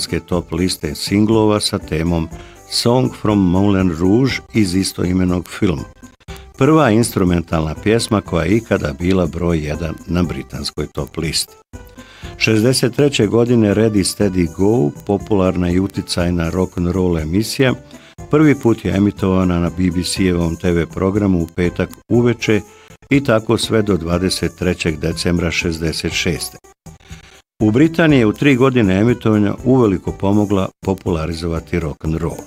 britanske top liste singlova sa temom Song from Moulin Rouge iz istoimenog filma. Prva instrumentalna pjesma koja je ikada bila broj 1 na britanskoj top listi. 63. godine Ready Steady Go, popularna i uticajna rock'n'roll emisija, prvi put je emitovana na BBC-evom TV programu u petak uveče i tako sve do 23. decembra 66. U Britaniji je u 3 godine emitovanja uveliko pomogla popularizovati rock'n'roll.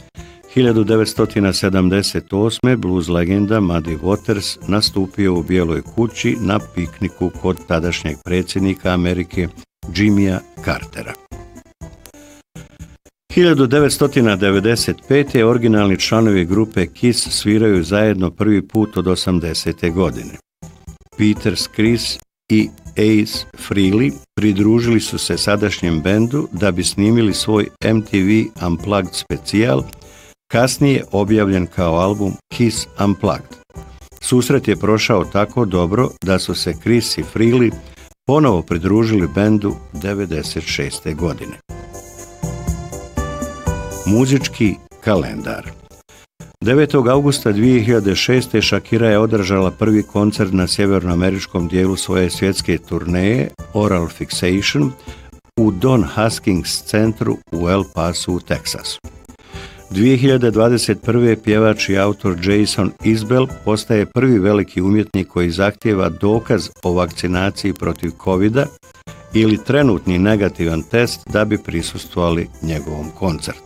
1978. blues legenda Muddy Waters nastupio u Bijeloj kući na pikniku kod tadašnjeg predsjednika Amerike Jimmya Cartera. 1995. originalni članovi grupe Kiss sviraju zajedno prvi put od 80. godine. Peter Criss i Ace Frehley pridružili su se sadašnjem bendu da bi snimili svoj MTV Unplugged specijal, kasnije objavljen kao album Kiss Unplugged. Susret je prošao tako dobro da su se Criss i Frehley ponovo pridružili bendu 96. godine. Muzički kalendar. 9. augusta 2006. Shakira je održala prvi koncert na sjevernoameričkom dijelu svoje svjetske turneje Oral Fixation u Don Haskins centru u El Pasu u Teksasu. 2021. pjevač i autor Jason Isbell postaje prvi veliki umjetnik koji zahtijeva dokaz o vakcinaciji protiv COVID-a ili trenutni negativan test da bi prisustvovali njegovom koncertu.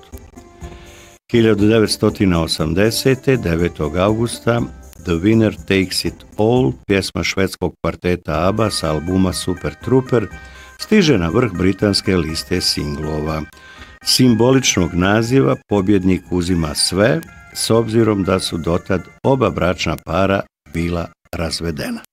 1980. 9. augusta The Winner Takes It All, pjesma švedskog kvarteta ABBA sa albuma Super Trooper, stiže na vrh britanske liste singlova. Simboličnog naziva pobjednik uzima sve, s obzirom da su dotad oba bračna para bila razvedena.